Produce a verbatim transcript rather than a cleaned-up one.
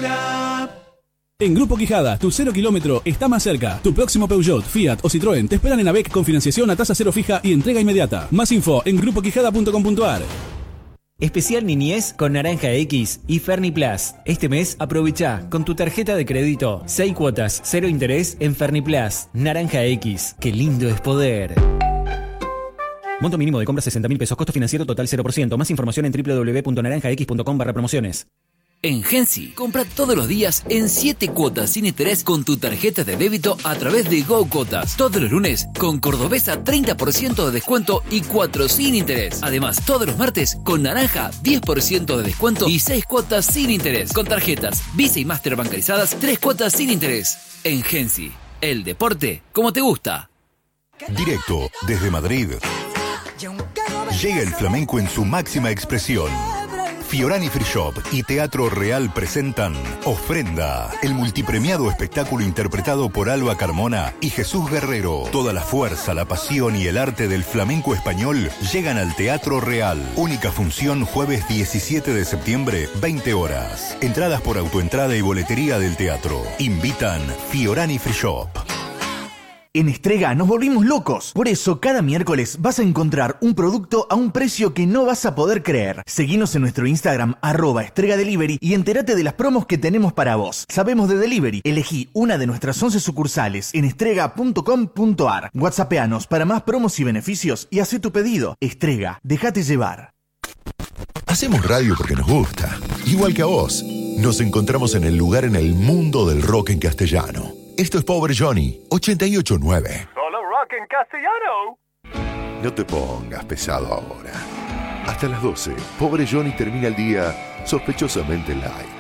segura. En Grupo Quijada, tu cero kilómetro está más cerca. Tu próximo Peugeot, Fiat o Citroën te esperan en AVEC con financiación a tasa cero fija y entrega inmediata. Más info en grupo quijada punto com punto a r. Especial Niñez con Naranja X y Ferniplas. Este mes aprovecha con tu tarjeta de crédito seis cuotas, cero interés en Ferniplas. Naranja X, qué lindo es poder. Monto mínimo de compra sesenta mil pesos, costo financiero total cero por ciento. Más información en doble u doble u doble u punto naranja x punto com barra promociones. En Gensi, compra todos los días en siete cuotas sin interés con tu tarjeta de débito a través de Go Cuotas. Todos los lunes con Cordobesa treinta por ciento de descuento y cuatro sin interés. Además, todos los martes con Naranja diez por ciento de descuento y seis cuotas sin interés. Con tarjetas Visa y Master bancarizadas, tres cuotas sin interés. En Gensi, el deporte como te gusta. Directo desde Madrid. Llega el flamenco en su máxima expresión. Fiorani Free Shop y Teatro Real presentan Ofrenda, el multipremiado espectáculo interpretado por Alba Carmona y Jesús Guerrero. Toda la fuerza, la pasión y el arte del flamenco español llegan al Teatro Real. Única función jueves diecisiete de septiembre, veinte horas. Entradas por autoentrada y boletería del teatro. Invitan Fiorani Free Shop. En Estrega nos volvimos locos. Por eso, cada miércoles vas a encontrar un producto a un precio que no vas a poder creer. Seguinos en nuestro Instagram, arroba Estrega Delivery, y entérate de las promos que tenemos para vos. Sabemos de delivery. Elegí una de nuestras once sucursales en estrega punto com punto a r. WhatsAppeanos para más promos y beneficios y hacé tu pedido. Estrega, déjate llevar. Hacemos radio porque nos gusta. Igual que a vos. Nos encontramos en el lugar en el mundo del rock en castellano. Esto es Pobre Johnny, ochenta y ocho punto nueve. Solo rock en castellano. No te pongas pesado ahora. Hasta las doce, Pobre Johnny termina el día sospechosamente light.